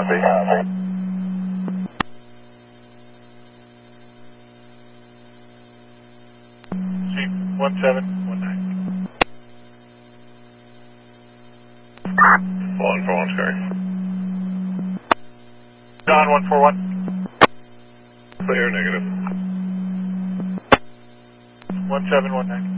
Copy. Jeep 1719. Fallen for one, Scary. John 141. Clear, negative. 1719.